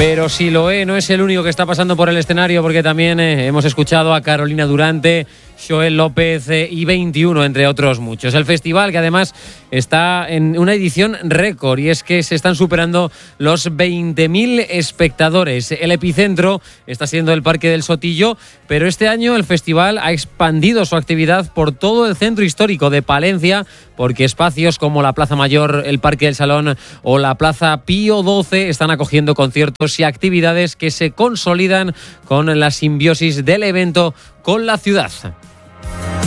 Pero si Loé no es el único que está pasando por el escenario, porque también hemos escuchado a Carolina Durante, Joel López y 21, entre otros muchos. El festival, que además está en una edición récord, y es que se están superando los 20.000 espectadores. El epicentro está siendo el Parque del Sotillo, pero este año el festival ha expandido su actividad por todo el centro histórico de Palencia, porque espacios como la Plaza Mayor, el Parque del Salón o la Plaza Pío XII están acogiendo conciertos y actividades que se consolidan con la simbiosis del evento con la ciudad.